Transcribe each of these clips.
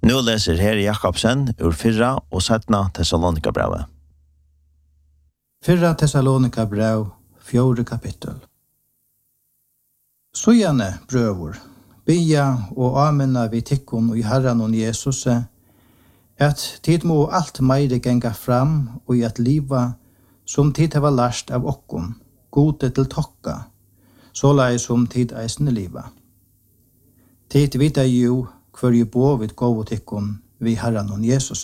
Nu läser Herre Jakobsen ur 4 og 17 Thessalonika-brevet. 4 Thessalonika-brev, 4 kapittel. Sojane, brøver, bia og amena vi tikkun og i Herren og Jesus, at tid må alt meire genga fram og i at liva som tid hava lært av okkom, gode til tokka, såleis som tid eisne liva. Tid vita jo hver jo bo vid gåvo tikkun vi Herren og Jesus.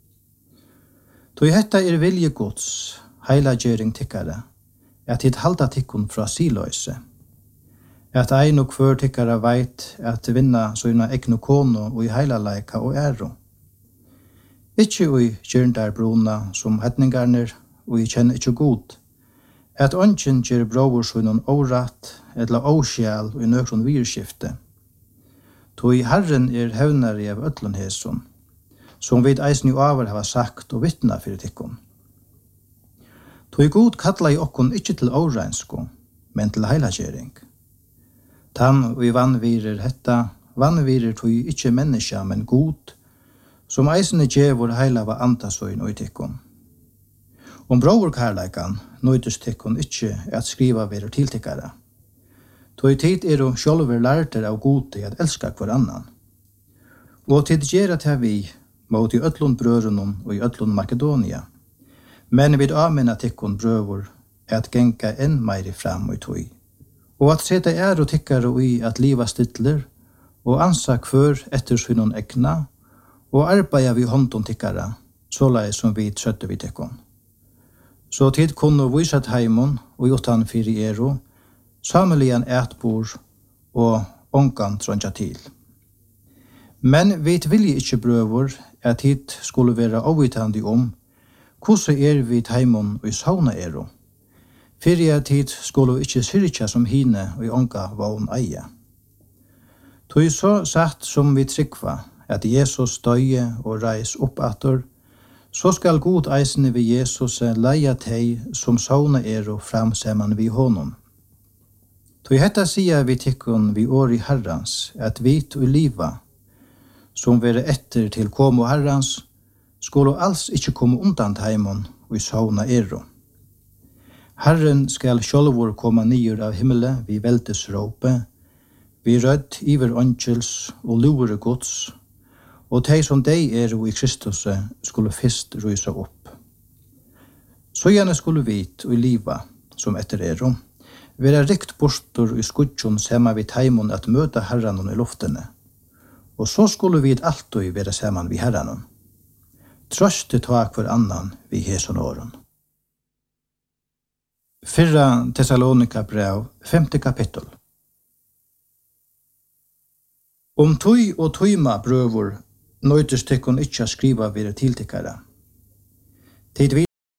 Toi hetta vilje Guds, heila gjering tikkare, at tid halda tikkun fra siløyse, at ein og hver tikkare veit at vinna sånne egnu kono og i heila leika og æro. Ikkje ui gjørndar bruna som hetningarner og i kjenner ikkje god, at ongen gjer bror sånne åratt eller åskjæl og i nøkron virskifte. Toi Herren hevnari av öllun hesson, som vid eisen jo aver hava sagt og vittna fyrir tikkun. Toi god kalla i okkon ikkje til åreinsko, men til heilagjering. Tan og i vannvirer hetta, vannvirer toi ikkje menneska, men god, som eisene djevor heila va antasøyn og i tikkun. Brorkarleikan nøydes tikkun ikkje at skriva virer tiltikkare. Toi tid jo sjálfur lærter av gode at elska hver annan. Og tid gjerra til vi mot i öllun brørunon og i öllun Makedonia. Men vid amena tikkun brøvur at genka enn meiri fram og toi. Og at seta og tikkare og i at liva stidler og ansa hver etter synon egna og arbeida vi håndon tikkara, såleis som vi trøtte vi tikkun. Så tid kunne visat heimon og utan fyri samelian ætbor og ongan tronja til. Men vi vilje ikkje brøver at hit skulle være ovitandi hvordan vi heimon og i sauna Fyrir at hit skulle ikkje syrkja som hine og i onga vogn eie. Toi så sagt som vi tryggva at Jesus døye og reis opp atter, så skal god eisene vi Jesus leia teg som sauna fram saman vi honom. Toi hetta sia vi tikkun vi år i Herrans, at vit og liva, som vere etter til komo Herrans, skulle alls ikkje komme undan heimon og i sauna Herren skal sjálvor koma nyer av himmelen vi veltes råpe, vi rødd iver ångels og luere gods, og de som dei i Kristus skulle fyrst rysa opp. Så gjerne skulle vit og liva, som etter vera rikt bortur i skudjon sema vid heimon at møta herranon i luftene, og så skulle vi alltid vera saman vid herranon. Trøste ta hver annan vi heson åren. 4 Thessalonika-brev, 5 kapittel. Tøy og tøyma brøvur nøytes tekkun ikkje skriva vire tiltikkare. Tid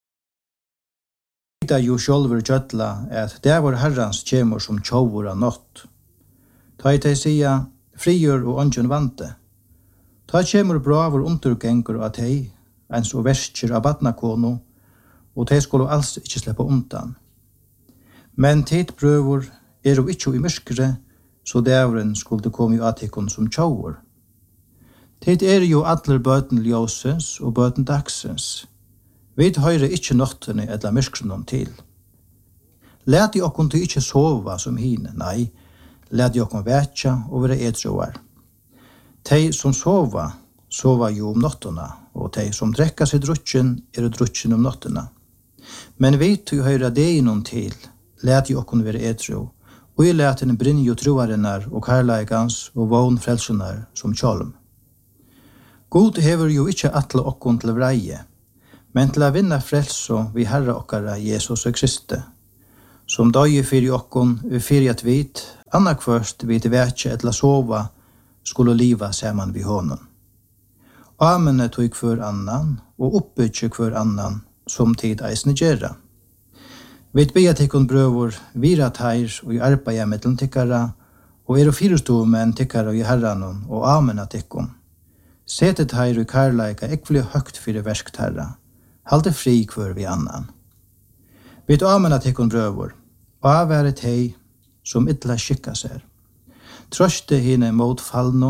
vita jo sjálfur gjøtla at det var herrans kjemur som tjovur av nått. Ta i teg sia frigjør og ongen vante. Ta kjemur bravur undergengur av teg, ens og verskjer av badnakono, og teg skulle alls ikkje sleppa undan. Men tid brøvur jo ikkje i myrskre, så dævren skulle komme av tekkun som tjovur. Tid jo atler bøten ljósens og bøten dagsens. Vi høyre ikkje nottene eller myrskrenon til. Læt i okkon til ikkje sova som hine, nei, læt i okkon vetja og være edroar. Tei som sova jo nottena, og tei som drekka seg drutjen drutjen nottena. Men vi høyre deinon til, læt i okkon være edro, og i læten brinjo troarenar og karlaigans og vogn frelsunar som kjolm. God hever jo ikkje atle okkon til vreie, men til å vinna frelso vi Herre okkara Jesus og Kristi, som døye fyrir okkon fyrir at vit, annakvørst vit vekje etla sova, skulle liva saman vi honom. Amene tog hver annan, og oppbyggje hver annan, som tid eisne gjerra. Vit beja tikkun brøvur, vira teir og i arbeida mellom tikkara, og fyrirstomenn tikkara i Herranon, og amena tikkun. Setet teir og karlaika ekvelig høgt fyrir versk herra, halte fri hver vi annan. Vit amena tikkun brøvur, og avvære tei som ytla skikka ser. Trøste hine mot fallno,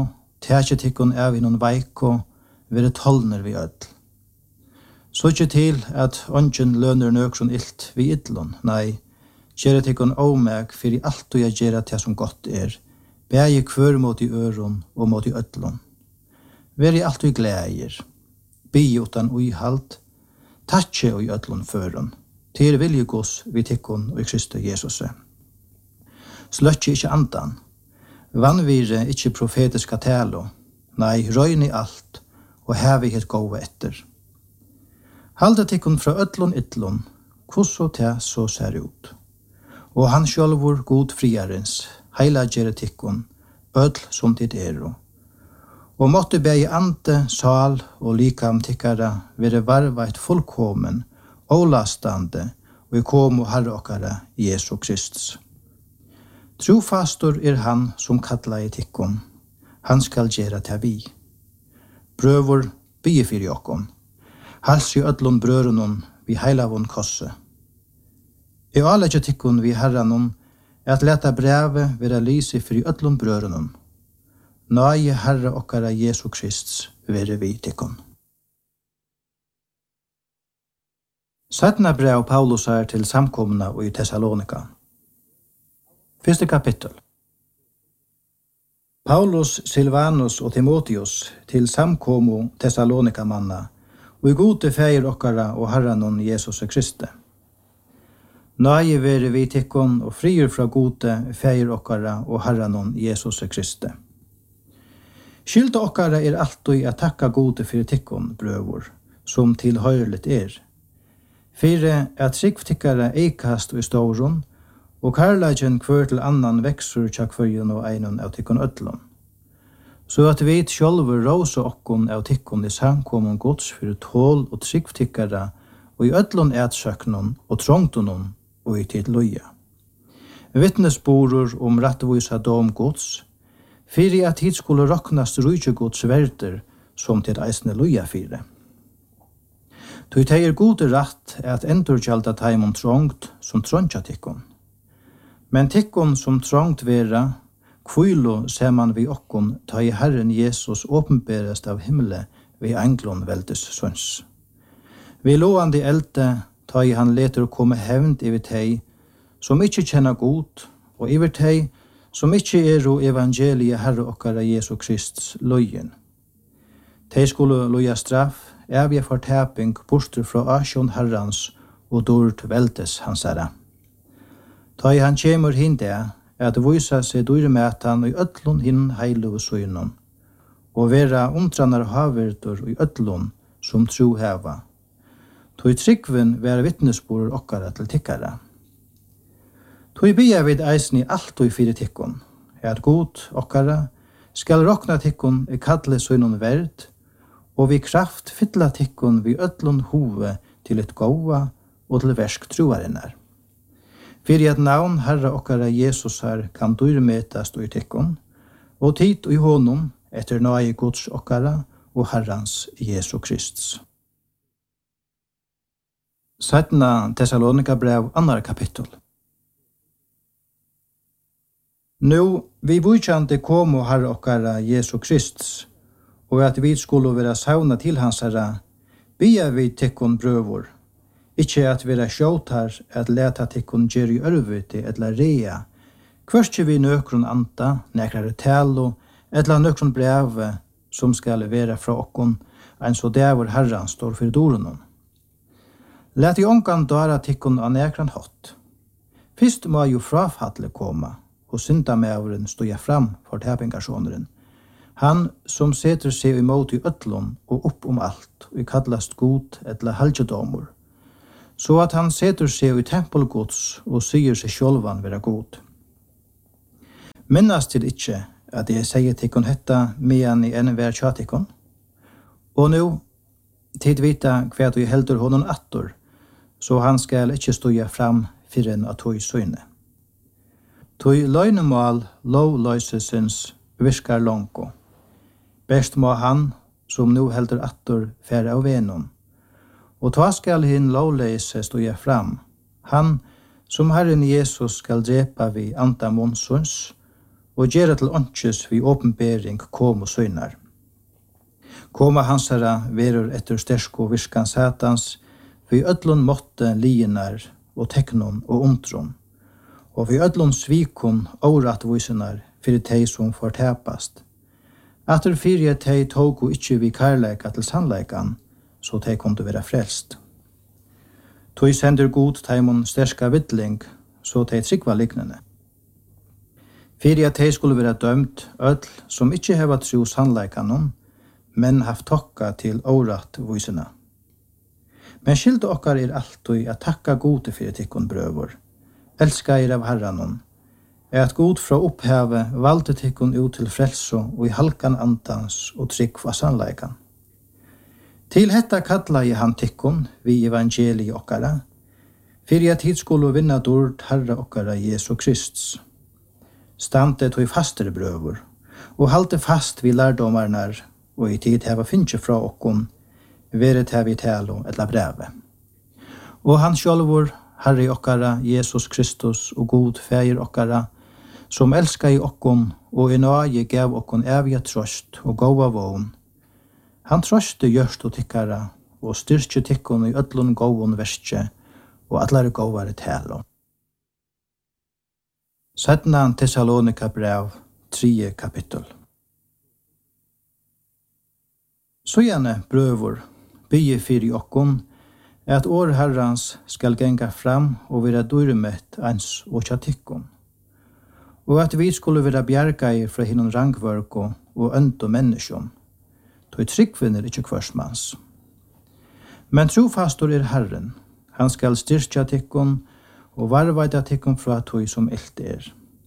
tækje tikkun av innan veiko, vere tollner vi ødl. Så ikke til at ongen lønner nøkron illt vi idlon, nei, gjere tikkun omeg fyrir alt og jeg gjere til som godt bægi kvør mot i øron og mot i ødlon. Veri alt og glægir, bi utan uihald, tatje og i ødlon føron, til viljegos vi tikkun og i Kristus Jesus. Sløtje ikkje andan, vanvire ikkje profetiska talo, nei, røyni alt, og hevi hitt gåva etter. Halda tikkun fra ødlon ytlon, kosso te så ser ut. Og han sjølvor god friarens, heila gjere tikkun, ødl som tid Og måtte bægi ante, sal og likam tikkara vere varvait fullkomen, olastande, og i komo herre okkara Jesu Kristus. Trofastor han som kalla i tikkun, han skal gjera til vi. Brøvor bygge fyrir okkon, hals i ødlon brørunon vi heilavon kosse. I alegja tikkun vi herranon, at leta breve vera lysi fyrir ødlon brørunon. Nøye herre okkara Jesu Kristus vere vi tikkun. Sætna brev Paulus til samkomna og i Thessalonika. 1. kapittel. Paulus, Silvanus og Timotheus til samkomo Thessalonika manna, og i gode feir okkara og herranon Jesus Kristi. Nøye vere vi tikkun og frier fra gode feir okkara og herranon Jesus Kristi. Skylda okkara alltid at takka gode fyrir tikkun, brøvor, som tilhøyrligt Fyrir at sikvtikkara eikast og ståron, og karlagen kvør til annan veksur tjakkfyrjun og einon av tikkun ødlon. Så at vi sjálfur råsa okkon av tikkun i samkommun gods fyrir tål og sikvtikkara, og i ødlon søknon og trångtonon og i tid loja. Vittnesborur rattvisa dom gods, fyrir at hit skulle roknast rujtjegods verder som til eisne loja fyrir. Tui teir gode rætt at endurgjalda taimon trångt som trångtja tikkun. Men tikkun som trångt vera, kvilu ser man vi okkon ta i Herren Jesus åpenberast av himmele vi englon veldes søns. Vi loande elte ta i han leter komme hevnt iver tei som ikkje kjenner god, og iver tei som ikkje evangelie Herre okkara Jesu Kristus løyen. Tei skulle loja straff, evige fortæping borster fra asjon Herrans og dård veldes hans herre. Ta i han kjemur hinde at vysa seg dyrmetan og i ødlun hinn heilu søgnon, og vera undrannar haverdur i ødlun som tro heva. Tui tryggven vera vittnesborur okkara til tikkara. Tui bia vid eisni alt og fyrir tikkun, at god okkara skal rokna tikkun kalle søgnon verd, og vi kraft fylla tikkun vi ødlun hove til et gåva og til versk troarinnar. Fyrir at navn Herre okkara Jesus her kan dyrmetast og i tikkun, og tid og i honum etter nøye Guds okkara og Herrans Jesu Kristus. 17. Thessalonika brev 2. kapittel. Nu, vi vujkjande komo Herre okkara Jesu Kristus, og at vi skulle være sauna til hans herra, bia vi tikkun brøvor, ikkje at vera sjåtar at leta tikkun gjeri ørviti etla rea, kvørskje vi nøkron anta, nekrare talo, etla nøkron breve som skal vera fra okkon, ein så dævor herran står fyrir dorunon. Let i ongan dara tikkun av nekran hot. Fyrst må jo frafhatle koma, og syndamævren stoja fram for tæpingarsåneren. Han som seter seg imot i ødlon og opp alt, og kallast god etla halvdjedomur, så at han seter seg i tempelgods og syr seg sjølvan vera god. Minnast til ikkje at jeg sier tikkun hetta mean i enn vær tjatikkun, og nu tid vita hva du heldur honom attor, så han skal ikkje stoja fram fyrir enn at tog søyne. Tog løgnemål lovløysesens virkar longo. Best må han, som nu heldur attor, færa av venon. Og ta skal hin lovleise stoja fram. Han, som Herren Jesus skal drepa vi anta monsons, og gjøre til åndsjes vi åpenbering kom og søgnar. Koma hansara verur etter stersko viskan satans, vi ødlun måtte lienar og teknon og undron, og vi ødlun svikon åratvisenar fyrir tei som fortepast. Atter fyrir tei tåg og ikkje vi kærleika til sannleikan, så tei kunde vera frelst. Tui sender god teimon sterska vittling, så tei trykva liknende. Fyrir tei skulle vera dømt ødl som ikkje heva tru sannleikanon, men haft tokka til åratvisena. Men skilde okkar alltid at takka gode fyrir tikkun brøvor, elska av Herranon, at god fra opphavet valgte tikkun ut til frelso og i halkan antans og trygg av sannleikan. Til hetta kalla I han tikkun vi evangeli okkara, fyrir at hit skulle vinna dord Herra okkara Jesu Krists. Stante tog fastere brøvor, og halte fast vi lærdomarnar, og I tid heva finnje fra okkon, veret hev I talo etla breve. Og han sjálvor, Herre okkara, Jesus Kristus og god feir okkara, som elska I okkon, og I nøye gav okkon evige trøst og gåva vån. Han trøste gjørst og tikkara, og styrke tikkon I ødlun gåvon verste, og allare gåvare talo. Setnan Thessalonika brev, 3. kapittel. Sojane brøvor, bygge fyrir okkon, at år Herrans skal genga fram og vera dyrmett ens og tjatikkon, og at vi skulle vera bjergai fra hinnon rangvørko og ønd og menneskjon, tog tryggvinner ikkje kvarsmans. Men trofastor Herren, han skal styrkja tikkon og varvaida tikkon fra tog som ilt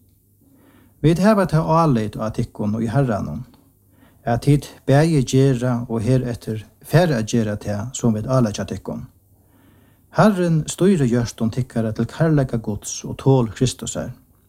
Vi heva ta aleit av tikkon og I Herranon, at hit bæge gjerra og heretter færre gjerra til som vi alaitja tikkon. Herren styrer gjørston tikkara til kærleika gods og tål Kristus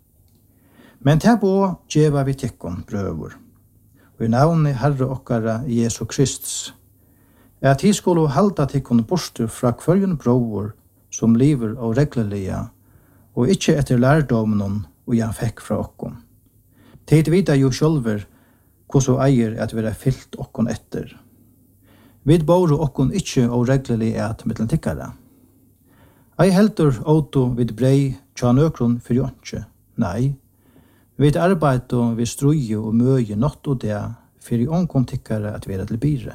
Men til på djeva vi tikkon brøvor, og I navnet Herre okkara Jesu Kristus, at hi skulle halda tikkon borster fra kvarjon brøvor som lever og reglelia, og ikkje etter lærdomnon og han fekk fra okkon. Tid vita jo sjølver hvordan eier at vera fyllt okkon etter. Vid bor okkon ikkje og reglelig at mittlen tikkara. Ei heldur auto vid brei tja nøkron fyrir åndsje. Nei, vid arbeid og vid struje og møye nått og det fyrir ånkon tikkara at vera til bire.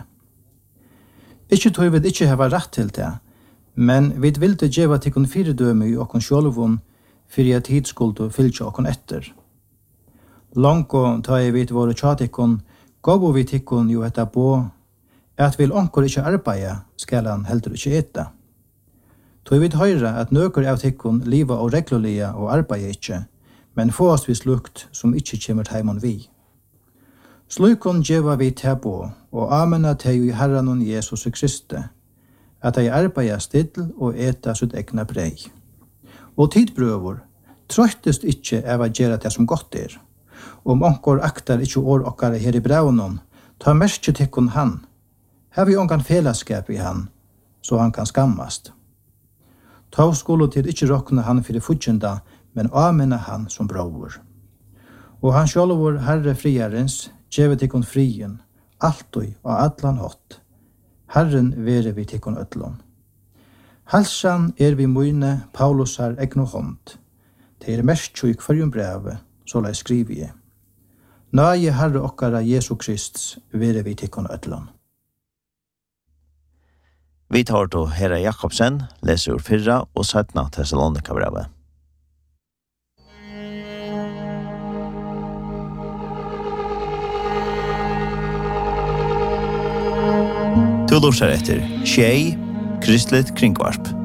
Ikkje tog vid ikkje heva rett til det, men vid vilde djeva tikkon fyrdøme I okkon sjolvun fyrir at hit skuldu fylgja okkon etter. Langko ta I vid våre tjatikkon, gav vi tikkon jo etta på, at vil onkor ikkje arbeida, skal han heldur ikkje etta. Tog vi høyra at nøkker av tikkon liva og reglulia og arbeida ikkje, men få oss vis lukt som ikkje kjemmer heimon vi. Slukon djeva vi tebo, og amena teg I Herranon Jesus Kristi, at ei arbeida still og eta sitt egna brei. Og tidbrøvor, trøytest ikkje av å gjera det som godt Om onkor aktar ikkje år okkara her I braunon, ta merke tikkon han. Her vi onkan felaskap I han, så han kan skammast. Ta skulle til ikkje rokna han fyrir fudjenda, men amena han som brauor. Og han sjálvor Herre friarens, djeve tikkon frien, altoi og allan hot. Herren vere vi tikkon ötlon. Halsan vi møyne Paulusar egno hånd. Det merkjo I kvarjon breve, så la skrivi I. Nøye Herre okkara Jesu Krist, vere vi tikkon ötlon. Vi tar til Herra Jakobsen, leser ur 4 og 17 Thessalonika brevet. Du lurer etter Tjei, kristlet kringvarp.